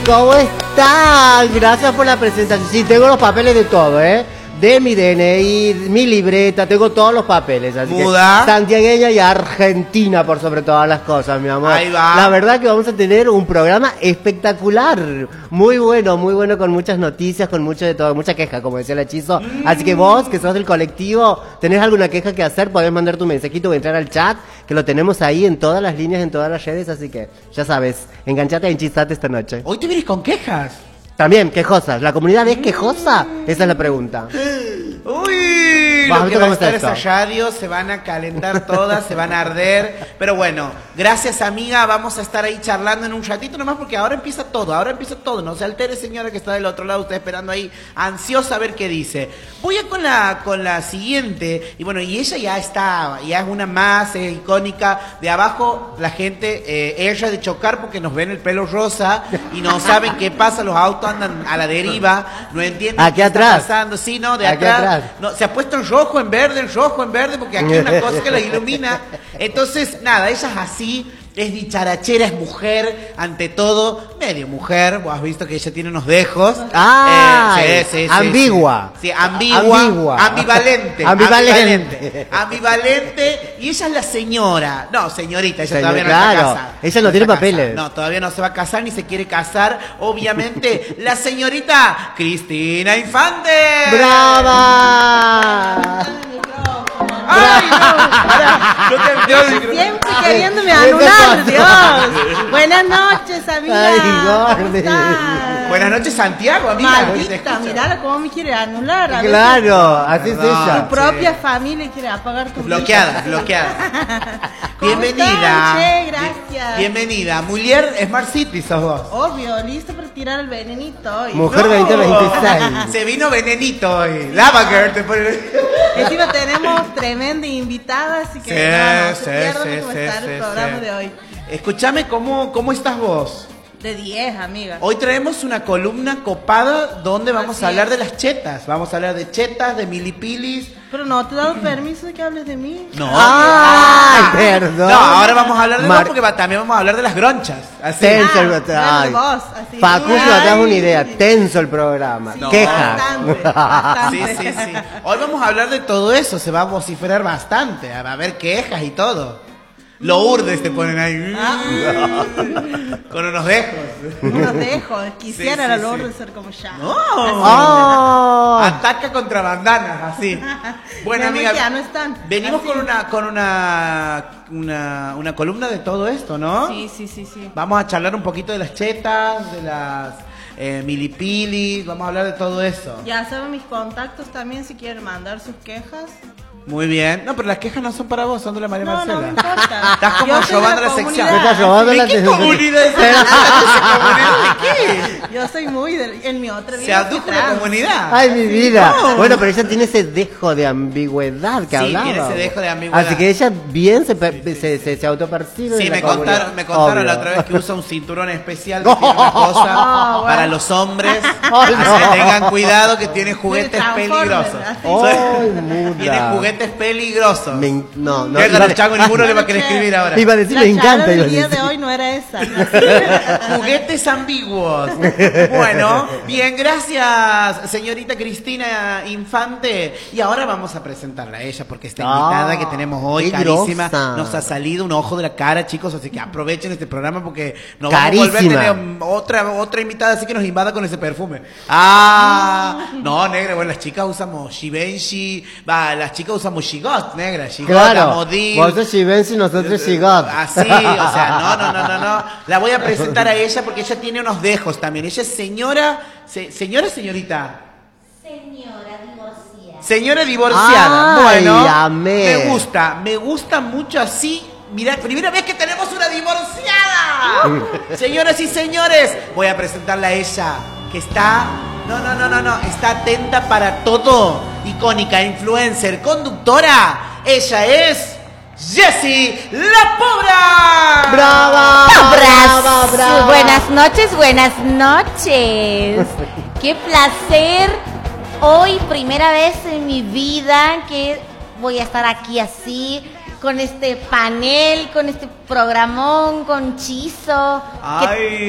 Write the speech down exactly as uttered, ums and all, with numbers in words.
¿Cómo están? Gracias por la presentación. Sí, tengo los papeles de todo, ¿eh? De mi D N I, mi libreta, tengo todos los papeles. Así Muda. que santiagueña y argentina por sobre todas las cosas, mi amor. Ahí va. La verdad que vamos a tener un programa espectacular. Muy bueno, muy bueno, con muchas noticias, con mucho de todo, mucha queja, como decía el hechizo. Mm. Así que vos, que sos del colectivo, tenés alguna queja que hacer, podés mandar tu mensajito o entrar al chat, que lo tenemos ahí en todas las líneas, en todas las redes. Así que, ya sabes, enganchate a Enchistate esta noche. Hoy te vienes con quejas. También, quejosas. ¿La comunidad es quejosa? Esa es la pregunta. Uy, Bajo, lo que va a ¿cómo estar está esa radio, se van a calentar todas, se van a arder. Pero bueno, gracias amiga, vamos a estar ahí charlando en un ratito nomás porque ahora empieza todo, ahora empieza todo. No se altere señora que está del otro lado, usted esperando ahí, ansiosa a ver qué dice. Voy a con la, con la siguiente, y bueno, y ella ya está, ya es una más, es icónica. De abajo la gente, eh, ella de chocar porque nos ven el pelo rosa y no saben qué pasa, los autos andan a la deriva, no entienden aquí qué atrás. está pasando. Sí, no, de Aquí atrás. atrás. No, se ha puesto en rojo, en verde, en rojo, en verde, porque aquí hay una cosa que la ilumina. Entonces, nada, ella es así, es dicharachera, es mujer, ante todo, medio mujer. Vos has visto que ella tiene unos dejos. Ah, eh, sí, sí, sí, ambigua. Sí, sí, ambigua, ambigua. Ambivalente. Ambivalente. Ambivalente. Ambivalente. Y ella es la señora. No, señorita, ella Señor, todavía no claro, está casada. ella no tiene está papeles. casada. No, todavía no se va a casar ni se quiere casar. Obviamente, la señorita Cristina Infante. ¡Brava! ¡Ay, no! Pará, no te- yo- Siempre queriéndome anular, Dios. Buenas noches, amiga. Ay, ¿Cómo gordi. Buenas estás? noches, Santiago, amiga. Te Maldita, escucho. mirala cómo me quiere anular. A veces Claro, así es Perdón. ella. tu propia familia quiere apagar tu Bloqueada, bloqueada. ¿Cómo Bienvenida. están, che? Gracias. Bienvenida. Mujer Smart City sos vos. Obvio, listo para tirar el venenito hoy. Mujer veinte veintiséis. Se vino venenito hoy. Lava Girl te pone. Encima tenemos tremenda invitada, así que Sí, no, no se sí, pierdan sí, cómo sí, está sí, el programa sí. de hoy. Escúchame, ¿cómo, ¿cómo estás vos? De diez, amiga. Hoy traemos una columna copada donde vamos Así a hablar es. de las chetas. Vamos a hablar de chetas, de milipilis. Pero no te he dado permiso de que hables de mí. No. Ay, perdón. No, ahora vamos a hablar de Mar- vos porque va- también vamos a hablar de las gronchas. Así. Tenso el- Ah, ay. bueno, vos, así. Facu, si no te das una idea, Ay. tenso el programa. Sí, Queja. bastante, bastante. Sí, sí, sí. Hoy vamos a hablar de todo eso, se va a vociferar bastante, a ver quejas y todo. Lo urdes te ponen ahí. Ah. Con unos dejos. Unos dejo, quisiera Sí, la sí, lord sí. de ser como ya. No. Oh. Ataca contra bandanas, así. Bueno, Menos amiga, que ya no están. venimos Así. con una con una, una una columna de todo esto, ¿no? Sí, sí, sí, sí. Vamos a charlar un poquito de las chetas, de las eh, milipilis, vamos a hablar de todo eso. Ya saben mis contactos también si quieren mandar sus quejas. Muy bien. No, pero las quejas no son para vos, son de la María No, Marcela. no me importa. Estás como Yo soy robando de la la sección. comunidad. Me estás robando ¿De la qué sección. comunidad es esa? ¿Comunidad de qué? Yo soy muy de, en mi otra vida. Se adujo fui la trans. comunidad. Ay, mi vida. No. Bueno, pero ella tiene ese dejo de ambigüedad que Sí, hablaba. tiene ese dejo de ambigüedad. Así que ella bien se, per- se, se, se autopercibe. Sí, de la me comunidad. contaron, me contaron Obvio. la otra vez que usa un cinturón especial que tiene una cosa Ah, bueno. para los hombres. Ay, Así no. que tengan cuidado que tiene juguetes Transformers, peligrosos. así. Ay, muda. Tiene juguetes peligrosos. Me en- no, no. Qué iba- raro, Chago, ninguno le va a querer Che, escribir ahora. Iba a decir, La me encanta. charla iba a del día decir. de hoy no era esa. Juguetes ambiguos. Bueno, bien, gracias, señorita Cristina Infante. Y ahora vamos a presentarla a ella, porque esta Ah, invitada que tenemos hoy, qué carísima, grosa. nos ha salido un ojo de la cara, chicos. Así que aprovechen este programa porque nos vamos a volver a Carísima. tener otra, otra invitada así que nos invada con ese perfume. Ah, no, negra, bueno, las chicas usamos Givenchy, va, las chicas usamos Gigot, negra, Gigot, Claro. Amodil. Vos sos Givenchy y nosotros Gigot. Así, o sea, no, no, no, no, no. La voy a presentar a ella porque ella tiene unos dejos también. Ella es señora, se- señora, señorita. Señora divorciada. Señora divorciada. Ay, bueno, amé. me gusta, me gusta mucho así. Mira, primera vez que tenemos una divorciada. Señoras y señores, voy a presentarla a ella, que está, no, no, no, no, no, está atenta para todo. Icónica, influencer, conductora. Ella es Jessie La Pobra. ¡Brava! Abrazos. ¡Brava, brava! Buenas noches, buenas noches. Qué placer. Hoy, primera vez en mi vida que voy a estar aquí así, con este panel, con este programón, con Chizo. que Ay.